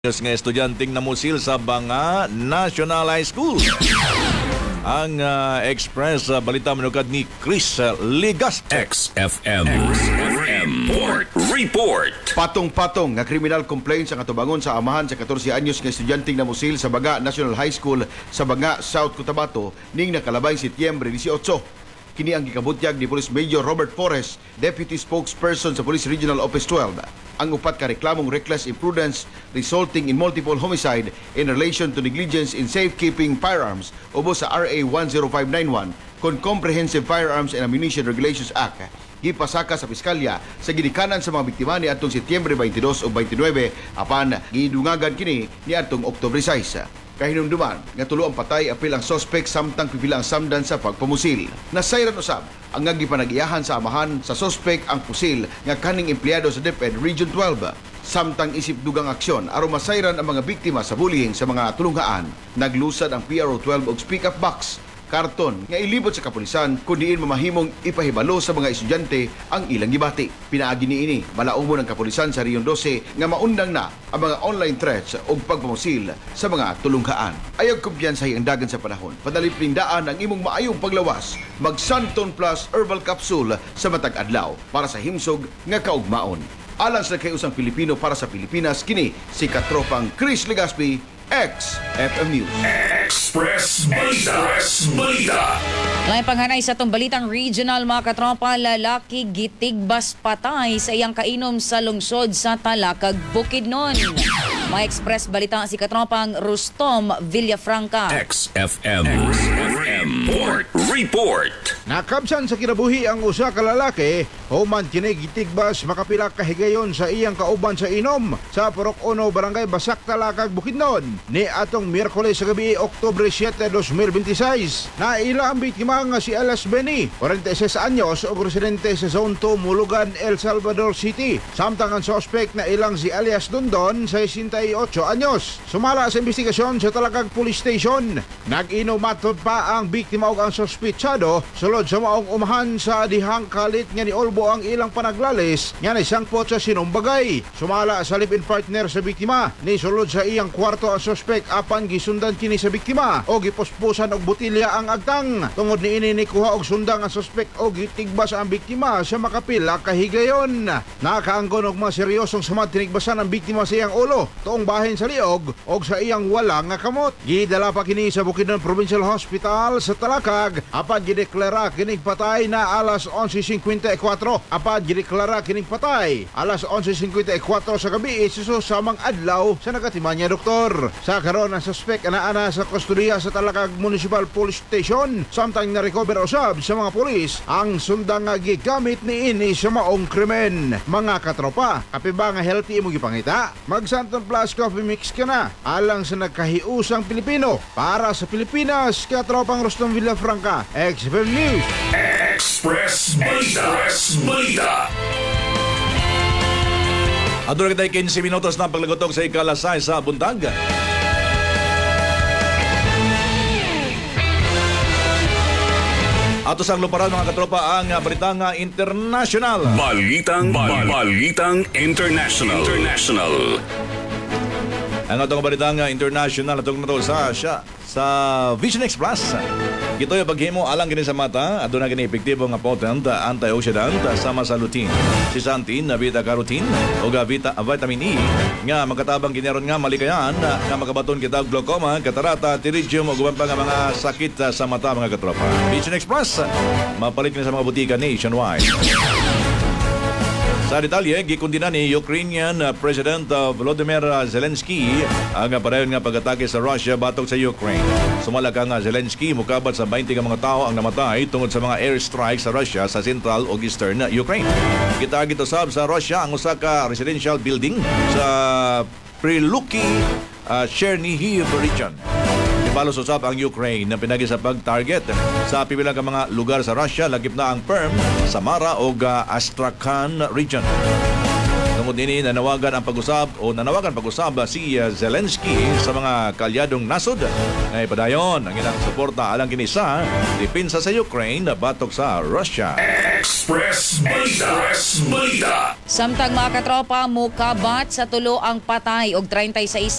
Nga estudyanteng namusil sa Banga National High School. Ang Express balita manukad ni Chris Legaspi. XFM Report. Patong-patong nga criminal complaint sa katubangon sa amahan sa 14 anyos nga estudyanteng namusil sa Banga National High School sa Banga, South Cotabato ning nakalabay Setyembre 18. Kini ang gikabutyag ni Police Major Robert Forres, Deputy Spokesperson sa Police Regional Office 12. Ang upat ka reklamong reckless imprudence resulting in multiple homicide in relation to negligence in safekeeping firearms ubos sa RA 10591 kon Comprehensive Firearms and Ammunition Regulations Act gipasaka sa piskalya sa ginikanan sa mga biktima ni atong Setyembre 22 o 29 apan gidungagan kini ni atong Oktubre 6. Kahinumduman nga tulo ang patay apil ang suspect samtang pipila ang samdan sa pagpamusil. Nasayran usab ang gipanag-iyahan sa amahan sa suspect ang pusil nga kaning empleyado sa DepEd Region 12. Samtang isip dugang aksyon aron masayran ang mga biktima sa bullying sa mga tulunghaan, naglusad ang PRO 12 og speak-up box karton nga ilibot sa kapulisan kundi mamahimong ipahibalo sa mga estudyante ang ilang gibati. Pinaagi niini malaumon ang kapulisan sa Rion 12 nga maundang na ang mga online threats o pagpamusil sa mga tulunghaan. Ayog kumpiyansahi ang dagan sa panahon. Padalipling daan ang imong maayong paglawas. Mag Santon Plus Herbal Capsule sa matag adlaw para sa himsog nga kaugmaon. Alang sa kayusang Pilipino para sa Pilipinas, kini si katropang Chris Legaspi, XFM News. Express Balita. Lain panghanay sa itong balitang regional, mga katropa, lalaki gitigbas patay sa iyang kainom sa lungsod sa Talakag, Bukidnon. May Express Balita si katropang Rustom Villafranca. XFM Report. Nakabsan sa kinabuhi ang usa ka lalaki human kini gitigbas makapila ka higayon sa iyang kauban sa inom sa Purok 1 Barangay Basak, Talakag, Bukidnon ni atong Miyerkules sa gabi Oktubre 7, 2026. Naila ang biktima nga si Alas Benny, 46 anyos o residente sa Zone 2 Mulugan, El Salvador City. Samtang ang suspect na ilang si alias Dondon, 68 anyos. Sumala sa investigasyon sa Talakag Police Station. Nag-inumatod pa ang biktima o ang sospitsado sulod sa maong umahan sa dihang kalit nga ni Olbo ang ilang panaglalis nga ni sangpot sa sinumbagay. Sumala sa live-in partner sa biktima ni sulod sa iyang kwarto ang suspect apan gisundan kini sa biktima o gipuspusan og botilya ang agtang. Tungod niini ni kuha og sundang ang suspect o gitigbas ang biktima sa makapila ka higayon. Nakaanggon og mga seryosong samad tinigbasan ang biktima sa iyang ulo, tuong bahin sa liog o sa iyang wala nga kamot. Gidala pa kini sa Bukidnon Provincial Hospital sa Talakag apan gideklara kining patay na alas 11:54. Apan gideklara kining patay alas 11:54 sa gabi samang adlaw sa nagatiman niya doktor. Sa karon ang suspect ana sa kustudiya sa Talakag Municipal Police Station samtang na-recover usab sa mga pulis ang sundang nga gigamit niini sa maong krimen. Mga katropa, kape ba nga healthy mo gipangita? Mag Santon Plus Coffee Mix ka na alang sa nagkahiusang Pilipino para sa Pilipinas. Katropang Rustom Villafranca, XFM News. Express Balita. Adoro kita 15 minutos na paglagotok sa ikalasay sa buntag. Ato sang luparan mga katropa ang balitang international. Balitang International. Ang atong balitang international atong nato sa Vision Express. Ito yung paghimo alang gini sa mata, aduna gini epektibo nga potent antioxidant sama sa lutein, zeaxanthin, beta-carotene o vitamin E nga magkatabang giniron nga malikayan nga makabaton kita og glaucoma, catarata, pterygium o guban pa nga mga sakit sa mata mga katropa. Vision Express mapalit kini sa mga butika nationwide. Sa detalye, gikundina ni Ukrainian President Volodymyr Zelensky ang padayon nga pag-atake sa Russia batok sa Ukraine. Sumala ka nga Zelensky, mukabat sa 20 ka mga tao ang namatay tungod sa mga airstrike sa Russia sa central o eastern Ukraine. Kita gito sab sa Russia ang usa ka residential building sa Priluki, Chernihiv region. Ibalos usab ang Ukraine na pinagi sa pag-target sa pipilang ka mga lugar sa Russia, lagip na ang Perm, Samara o Astrakhan region. Tungod nini nanawagan pag-usab si Zelensky sa mga kalyadong nasod na ipadayon ang ilang suporta alang kini sa depensa sa Ukraine batok sa Russia. Express Balita. Samtang mga katropa, mukabat sa tulo ang patay og 36